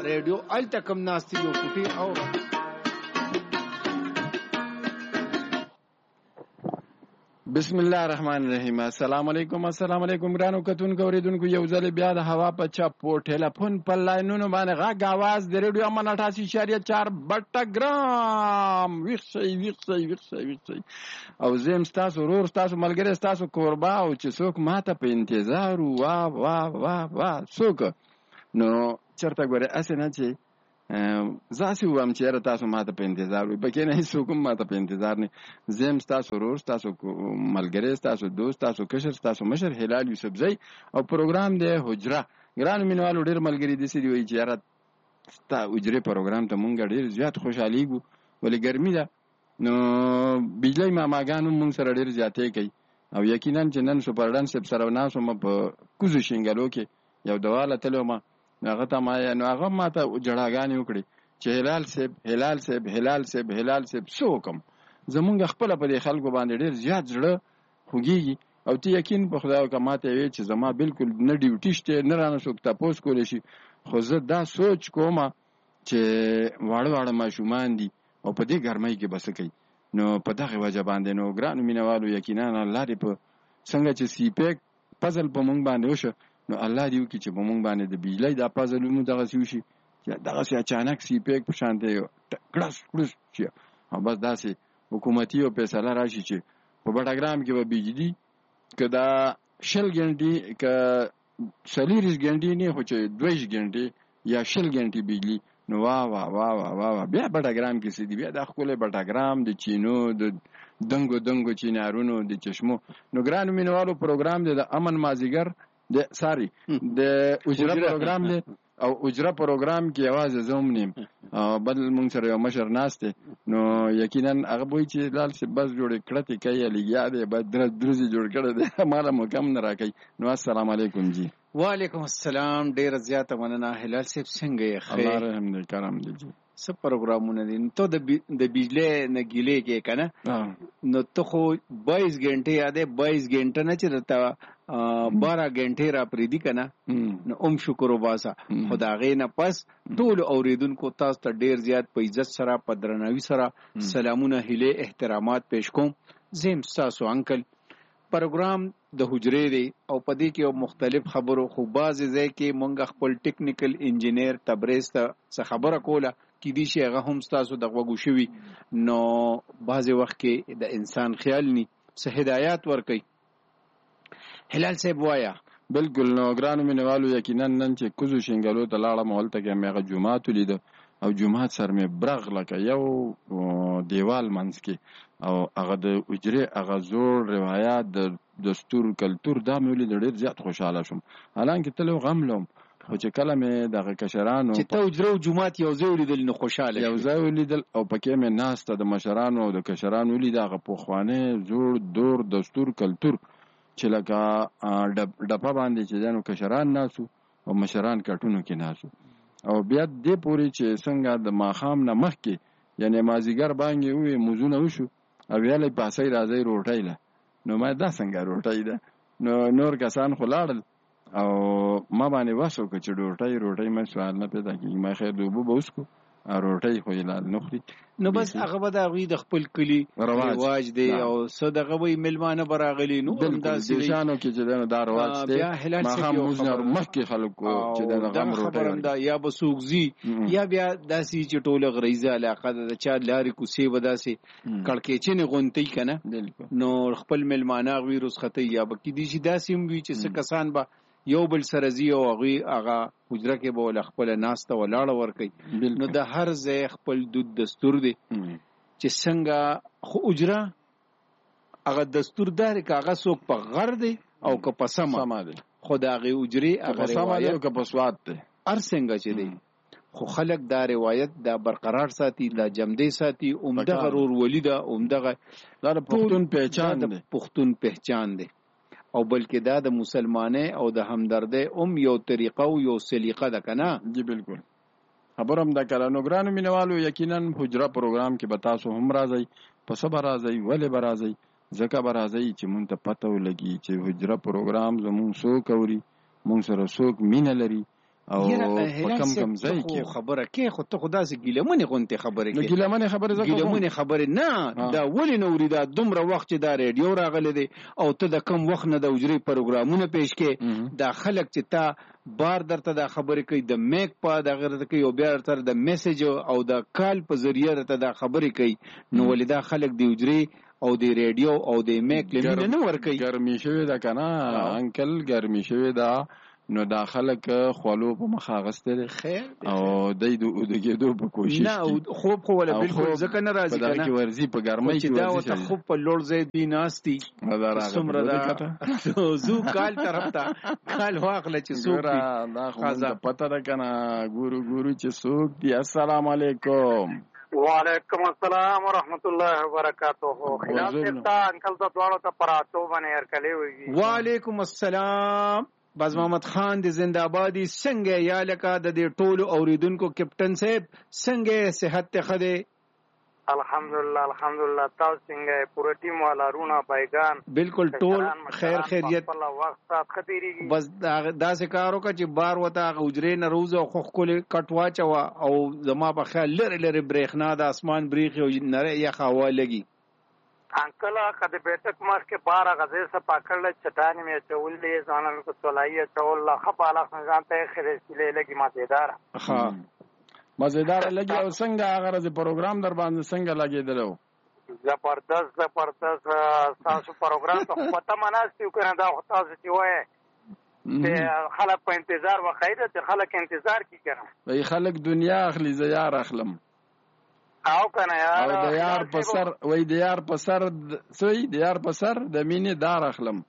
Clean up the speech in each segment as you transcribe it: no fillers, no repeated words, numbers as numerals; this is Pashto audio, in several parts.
ریډیو الته کم ناستي یو کوټي او بسم الله الرحمن الرحیم. السلام علیکم ګرانو کتونکو اوریدونکو، یو ځل بیا د هوا په چپو ټلیفون په لاینونو باندې غږ आवाज د ریډیو امن 88.4 بټګرام ویښ او زم تاسو ورور تاسو ملګری تاسو کوربا او چې څوک ماته په انتظار وا څوک نو چرته ګوره اسنه چې زاسي وام چې تاسو ماته په انتظار وي، پکې نه هیڅ کوم ماته په انتظار نه. زم تاسو ورور تاسو ملګری تاسو دوست تاسو کشر تاسو مشر هلال یوسفزئی او پروګرام دی حجره. ګرانو مینوالو ډیر ملګری دي سړي وي چې یاره ستا حجره پروګرام ته مونږ ډیر زیات خوشحاليږو، ولې ګرمي ده نو بجلی ماماګانو مونږ سره ډیر زیاتې کوي او یقینا چې نن سپرډن سب سره ناسو م په کوزو شینګلو کې یو دواله تلو ما هغه ته ما نو هغه ماته جړاګانې وکړي چې هلال صاحب سوکم زمونږ خپل په دې خلکو باندې ډیر زیات زړه خوږیږي او ته یقین په خدای او کماته وي چې زما بالکل نه ډیوټی شته نه رانه څوک تاسو کولې شي، خو زه دا سوچ کوم چې واړه ماشومان دي او په دې ګرمۍ کې بس کوي نو په دغه وجه باندې نو ګرانو مینوالو یقینا الله دې په څنګه چې سی پیک پزل په مونږ باندې وشه نو الله دې وکړي چې په مونږ باندې د بجلی دا پزل مو دغه سوشي دغه سي اچانک سی پیک په شان دی کړس شي او بس داسې حکومتي او فیصله راشي چې په بټګرام کې به بجلی کدا شل ګنټي ک سلیریز ګنټي نه خو چې 2 ګنټي یا شل ګنټي بجلی نو وا بیا بټګرام کې سي دی بیا د خپل بټګرام د چینو د دنګو چینارونو د چشمو نو ګرانو مینوالو پروګرام د امن مازیګر د ساری د اجرا پروګرام دی او اجرا پروګرام کې आवाज زوم نیم بدل مونږ سره یو مشر ناشته نو یقینا هغه وایي چې لال سی بس جوړ کړه کوي لګیا دی بعد درځي جوړ کړه دی مالا مکم نه راکې نو السلام علیکم جی. وعلیکم السلام، ډیر زیاته مننه. هلال صاحب څنګه یې؟ خیر الله رحم دې کرم دې جی. څه پروګرامونه دي ته د بجلی نه ګیلې کې کنه نو ته خو 22 غنټه یادې 22 غنټه نه چرته 12 غنټه را پریدي کنه نو شکر وباسا خدای نه پس ټول اوریدونکو تاسو ته ډیر زیات په عزت سره په درناوي سره سلامونه هله احترامات پېښ کوم. زم تاسو انکل پروګرام د حجره دی او په دې کې مختلف خبرو خو بعضې ځای کې مونږ خپل ټیکنیکل انجینیر تبریز ته څه خبره کوله کې دي چې هغه هم ستاسو د غوږو شوي نو بعضې وخت کې د انسان خیال ني څه هدایات ورکوي. هلال صاحب وایا. بالکل نو ګرانو مینوالو یقینا نن چې کوزو شینګلو ته لاړم هلته کې مې هغه جومات ولیده او جومات سر مې برغ لکه یو دیوال منځ کې او هغه د اجرې هغه زوړ روایات د دستور کلتور دا مې ولید ډېر زیات خوشحاله شوم. حالانکه تل غم لوم خو چې کله مې دغه کشرانو چې ته اجره او جومات یو ځای ولیدل نو خوشاله یو ځای ولیدل او پکې مې ناسته د مشرانو او د کشرانو ولید هغه پخوانی زوړ دور دستور کلتور چې لکه ډپه باندې چې دنو کشران ناسو او مشران کټونو کې ناسو او بیا دې پوری چې څنګه د ماخام نه مخکې یعنی مازیګر باندې وې موزونه وشو او ویلې پاسې راځي روټۍ له نو ما دا څنګه روټۍ ده نو نور کسان خلاړل او ما باندې واسو چې روټۍ مې سوال نه پیدا کیږي ما خیر دوبو بوسکو روټۍ خو یې لال نخري نو بس هغه به دا غوي د خپل کلی رواج دی او صدقه وي ملمانه براغلی نو همداسې شانو کې چې دا رواج دی ما هم موزنه مخکې خلکو چې دا غم روټۍ دا یا بسوغزي یا بیا داسې چې ټوله غریزه علاقه د چا لاري کوسي وداسې کړکېچنه غونتی کنه نو خپل ملمانه غوي رسخته یا بکې دي چې داسې وي چې څه کسان به یو بل سره زی او هغه حجره کې به ول خپل ناسته ولاړه ور کوي نو د هر ځای خپل دود دستور دی چې څنګه خو حجره هغه دستور دار کاغه څوک په غر دی او که په سما دی خدای حجره هغه روایت او که په سواد دی هر څنګه چې دی خو خلک دا روایت دا برقرار ساتي دا جمدی ساتي عمده غرور ولیدا عمده دا پښتون پہچان دی او بلکې دا د مسلمانې او د همدردۍ یو طریقه او یو سلیقه ده کنه. جی بالکل خبرم دا کړه. نو ګرانو مینوالو یقینا حجره پروګرام کې به تاسو هم راځي په صبر راځي ولې به راځي ځکه به راځي چې مونږ ته پته ولګي چې حجره پروګرام زمونږ څوک اوري مونږ سره څوک مینه لري او په کم ځای کې خبره کې خو ته خدا سي ګیلمنه غونته خبره کې ګیلمنه خبره زکه ګیلمنه خبره نه دا ولې نوري دا دومره وخت چې دا ریډیو راغلی دی او ته د کم وخت نه د اجري پروګرامونه پیش کې دا خلک چې تا بار درته دا خبره کوي د میک په د غیرت کوي او بیا تر د میسج او د کال په ذریعہ ته دا خبره کوي نو ولې دا خلک دی اجري او د ریډیو او د میک لمنه نه ور کوي ګرمي شوی دا کنه انکل ګرمي شوی دا نو دا خلک خلو په مخه غسته خیر او دغه په کوشش نه خوب خو ولا بالکل ځکه نه راځي کنه چې ورزي په ګرمۍ کې دا وته خوب په لوړ ځای دی ناشتي سمره دا زو کال طرف ته کال واخله چې سوق دا خو پته ده کنه ګورو چې سوق دی السلام علیکم وعلیکم السلام ورحمت الله وبرکاتہ خلاف تا انکل ته دوړو ته پراتو باندې ارکلې وي وعلیکم السلام باز محمد خان د زنده‌آبادی څنګه یا لکه د دې ټولو اوریدونکو کپټن صاحب څنګه صحت ته خده الحمدلله تاسو څنګه پوره ټیم والا رونه بایگان بالکل ټول خیر خیریت په وخت سات خطرېږي بس دا څه کارو کا چې بار وته غوجرې نه روز خو خپل کټوا چوا او زما په خیال لری برېخنا د اسمان بریخي او نره یا خوا لګي انکل کده بیٹک مار کے 12 غزے سے پکڑ لے چٹانی میں چول لی زانن کو چلائیے چول خپالا ځانته خرسلې لګي مزیدار ها مزیدار لګي او څنګه هغه د پروګرام در باندې څنګه لګیدلو زبردست تاسو پروګرام ته پته مناسب کړه دا تاسو چې وای ته خلک په انتظار وخایده چې خلک انتظار کی کړه وای خلک دنیا اخلي زیار اخلم او کنه یار د یار په سر وای د یار په سر سوی د یار په سر د مینې دار اخلم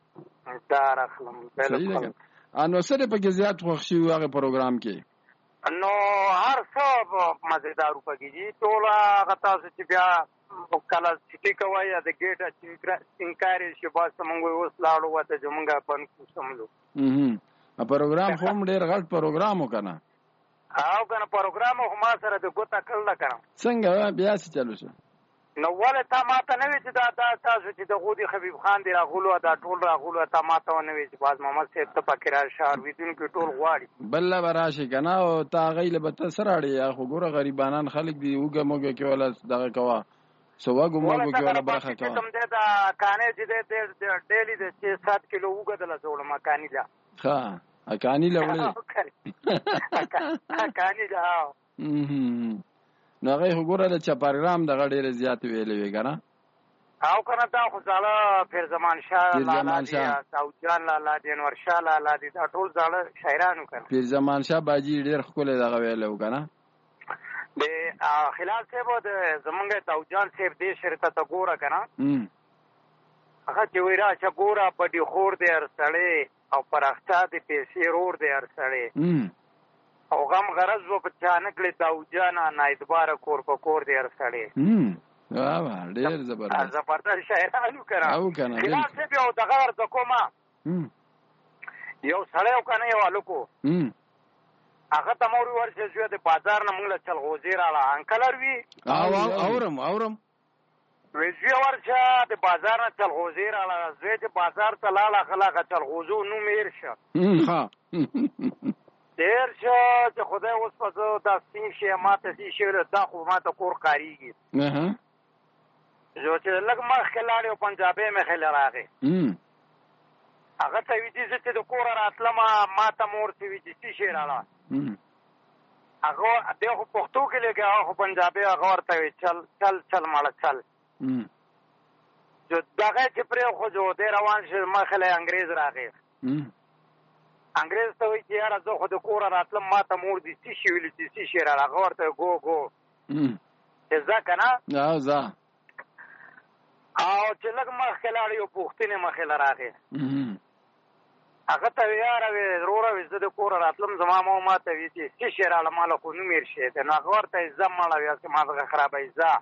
بالکل انو سره په کې زیات خوښ شي هغه پروګرام کې نو هر څه مزیدار وکړي ټول هغه تاسو چې بیا کله چې کوي د ګیټه چې انکاري شي بس موږ اوس لاړو وته چې موږ پن کو سملو پروګرام هم ډیر غټ پروګرام وکنه او کنه پروګرام هم سره د ګوتا کړل کنه څنګه بیا څه چلو شو نو ولې تا ماته نه وی چې دا تاسو چې د غودي حبیب خان دی راغلو دا ټول راغلو تا ماته نه وی چې باز محمد صاحب ته پکې را شهر ویدون کې ټول غواړي بل براشي کنه او تا غیله به تسراړي یا خو ګوره غریبانان خلک دی وګه موګه کې ولا دغه کوا سواګو موګه کې ولا برخه کوا کوم دې دا کانه چې د ډیلی د 7 کیلو وګه دل جوړ مکانی لا ها اکانی لوړې اکانی دا نو هغه وګوره د چپارګرام د غډېر زیات ویلې وی کنه او کنه دا خو ځاله پیر زمان شاه لالا دی ساوجان لالا دی انور شاه لالا دی دا ټول ځاله شاعرانو کنه پیر زمان شاه باجی ډېر خپل دغه ویلو کنه د خلال صاحب د زمونږ توجان صاحب دې شرکت ته ګوره کنه هغه چې ویرا چې ګوره په دې خور دې ارسړې او پرختا دې پیسې رور دې ارسړې او غم غرض و په چانکلې توجانا نایدبار کور په کور دې ارسړې واه ډېر زبردست شاعرانو کنه او کنه خلال صاحب یو دغه ورته کومه یو سړی او کنه یو الکو هغه ته موري ورشه شو د بازار نه موږ له چل غوزیر اله انکلر وی اورم ویجی ورشه د بازار نه چل غوزیر اله زوی د بازار ته لاله خلاغه چل غوزو نو میرشه ها دیر شو چې خدای اوس په دا سین شي ماته سي شي دا خو ماته کور کاریږي جو چې لګ ما خلاړ او پنجابي مې خل راغی هغه ته وی دي چې د کور راتلم ماته مور سی وی دي شي رااله هغه دغه پښتو کې لګا هغه پنجابي هغه ورته وی چل مالا چل جو دغه چې پر خو جو د روان شه ما خل انګريز راغی انګريز ته وی چې یاره زه خو د کور راتلم ماته مور دي شي ویل دي شي رااله هغه ورته گو ځکه کنه او ځه او چې لږ مخکې لاړ یو پوښتنې مخې له راغې هغه ته وی یاره وی وروره وی زه د کوره راتلم زما مو ما ته وی چې څه شی راله ماله خو نوم هېر شی دی نو هغه ورته ځه مړه وی هسې مازغه خرابوي ځه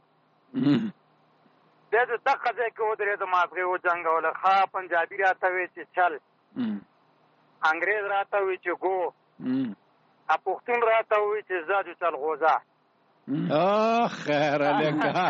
دی د دغه ځای کې ودرېده مازغې وجنګوله ښه پنجابي راته وی چې چل انګریز راته وی چې ګو پښتون راته وی چې ځه جو چل غوځه خیر لکه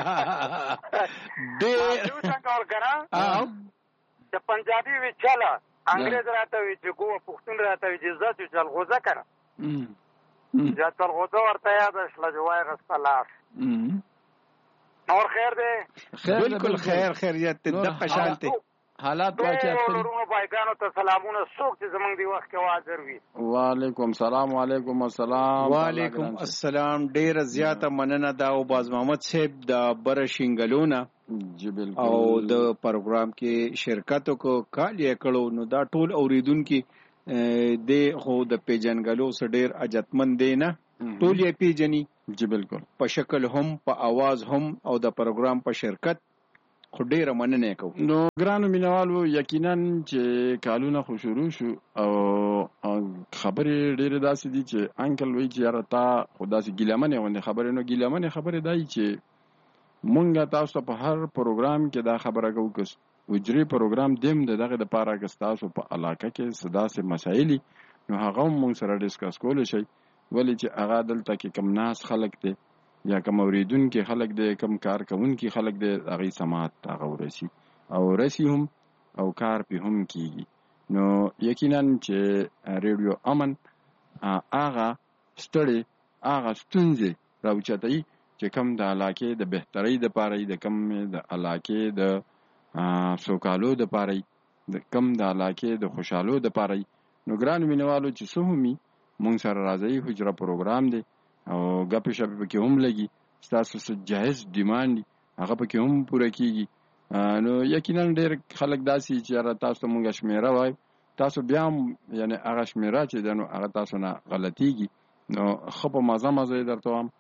ډېر څنګه ورکړه د پنجابي وی چله انګریز راته وی چې ګو پښتون راته وی چې ځه جو چل غوځه کړه جات الغده ورته یاد شله جوای غسلاس نور خیر دی بالکل خیر خیریت د قشانته حالات واقعیت ورونو بایګانو ته سلامونه څوک چې زمونږ دی وخت کې حاضر وي. وعلیکم السلام. وعلیکم السلام. وعلیکم السلام. ډیر زیاته مننه دا او باز محمد صاحب د برشنګلونه جی بالکل او د پروګرام کې شرکت کو کال یې کړو نو دا ټول اوریدونکو د خو د پیجنګلو سره ډیر اجتمن دی نه ټول یې پیجنی. جی بالکل په شکل هم په आवाज هم او د پروګرام په شرکت خو ډیره مننه کوم. نو ګرانو مینوالو یقینا چې کالونه خو شروع شو او خبرې ډیره داسې دي چې انکل وی چې راته خدا سي ګیلمنه ونه خبرې نو ګیلمنه خبرې دای چې مونږه تاسو په هر پروګرام کې دا خبره کوو کس وجري پروګرام دیم دغه د پاره کې تاسو په علاقه کې صدا سي مسایل نو هغه مونږ سره ډیسکس کول شي ولی چې هغه دلته کې کم ناس خلک دي یا کم اوریدونکو خلک دي کم کار کوونکو خلک دي هغه سماعت هغه ورسي او رسي هم او کار په هم کیږي. نو یقینا چې ریډیو امن هغه ستړي هغه ستونزې راوچتای چې کم د علاقې د بهترۍ د پاره د کم د علاقې د سوکالو د پاره د کم د علاقې د خوشحالو د پاره. نو ګران مینوالو چې سهمي مونږ سره راځي حجره پروګرام دی او غپې شپې پکې هم لګي تاسو څه جایز ډیماند هغه پکې هم پوره کیږي. نو یقینا ډېر خلک داسي چې تاسو مونږ شمیره وای تاسو بیا یعنی هغه شمیره چې دنو هغه تاسو نه غلطيږي. نو خو په مزه درته هم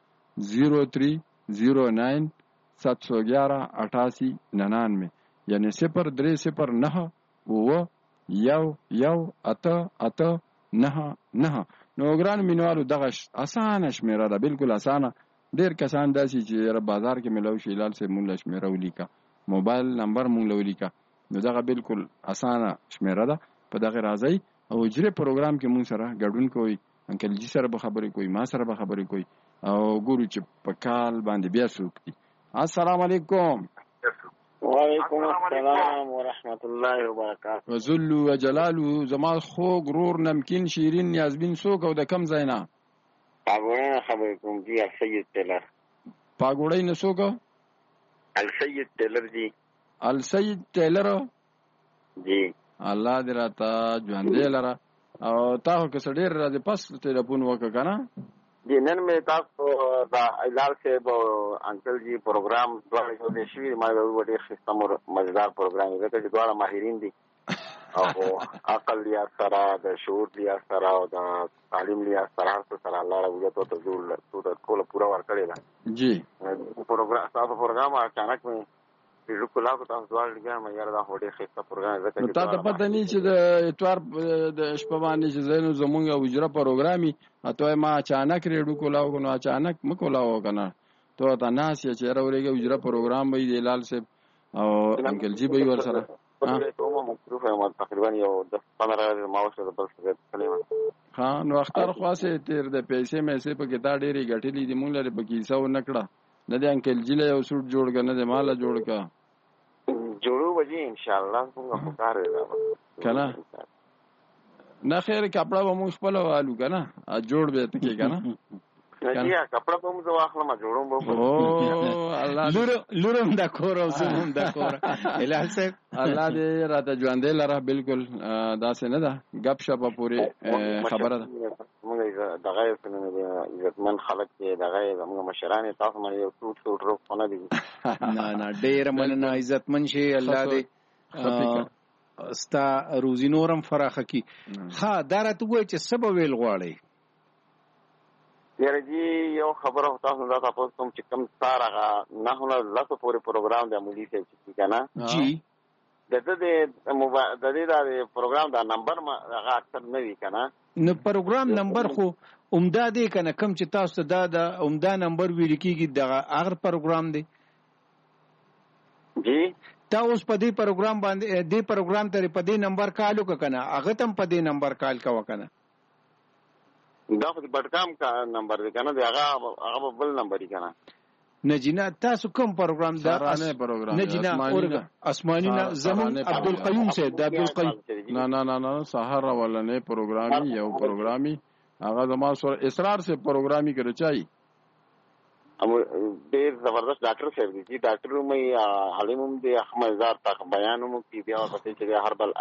0309 711 8899 یعنی 0309 و یو اته اته نه نه. نو ګران مینوالو دغه اسانه شمیره ده بالکل اسانه. ډیر کسان داسي چې بازار کې ملو شي لال سه مونږ شمیره ولیکا موبایل نمبر مونږ ولیکا نو دغه بالکل اسانه شمیره ده. په دغه راځي او اجري پروګرام کې مونږ سره ګډون کوي انکل جی سره به خبرې کوي ما سره به خبرې کوي او ګورو چې په کال باندې بیا سوک دي. السلام علیکم. وعلیکم السلام ورحمت الله وبرکاته. وذل وجلال زما خو غرور نمکین شیرین نیازبین سوک او د کم زینا پاګوړې خبرې کوم دی السید ټیلر. پاګوړې نه سوک السید ټیلر دی. السید ټیلر جی الله دې راته ژوندې لره او تاسو کې سړي راځي پس ټلیفون وکړه کنه. جی نن مې تاسو دا ایلال صاحب انکل جی پروګرام دواړه یو دي شوی ما یو ډېر ښه مزدار پروګرام دی چې دواړه ماهرین دي او عقل لیا سره د شعور لیا سره او د تعلیم لیا سره سره الله راوځي ته ټول ټول پورا ورکړی دا جی پروګرام تاسو پروګرام اچانک مې ټیکولا کو تاسو ډول لګا مې یاره دا هډې خسته پروګرام زکه چې تاسو پته نه چې د اتوار د شپه باندې چې زینو زمونږ وجره پروګرامي اته ما اچانک ریډو کولاو کنه اچانک مکولاو کنه ته تا ناس چې راورېږي وجره پروګرام به دی لال صاحب او انکل جی به ور سره ته مصروف یم تقریبا یو 10-15 ماوسه د بل څه کلیمه ها نو اختر خاصه تیر د پیسې مې په کې دا ډېری غټلې دي مونږ لري په کیسه و نکړه نه د انکل جی له یو سوټ جوړ کنه د مال جوړ کا جوړو وځي ان شاء الله څنګه کار دی کنه نه خیر کپڑا به مو خپل والو کنه جوړ به ته کې کنه نه کپڑا به مو واخلم جوړم به او الله لورم د کور او زموم د کور الهال صاحب الله دې راته ژوندې لره بالکل داسې نه ده غپ شپ پوری خبره ده موږ دغه څنګه عزتمن خلک دې دغه موږ مشران تاسو باندې یو ټوټ روح نه دي نه ډېر مننه عزتمن شي الله دې ستا روزي نورم فراخه کی. ها دا راته وای چې سبب ویل غواړي یاره جی یو خبره تاسو دا تاسو کوم چې کم سارغه نه لاسو پورې پروګرام د عملی څه چې کنه جی د دې د پروګرام دا نمبر ما هغه اکثر نه وی کنه نو پروګرام نمبر خو عمده دی کنه کم چې تاسو دا د عمده نمبر ویل کیږي د هغه پروګرام دی جی تا اوس په دې پروګرام باندې دې پروګرام ته په دې نمبر کالو کنه هغه تم په دې نمبر کال کا وکنه دا خو د بټکام کا نمبر دی کنه هغه بل نمبر دی کنه نجینا تاسو کوم پروګرام دا سارانه پروګرام نجینا اورګه اسمانینا زمون عبدالقیوم صاحب د عبدالقیوم نه سحر ولنه پروګرامي یو پروګرامي هغه زما سره اسرار سے پروګرامي کړی چای ډېر زبردست ډاکټر صاحب دی چې ډاکټر مې علم هم دی احمد زار تک بیان هم کی بیا پته چې هر بل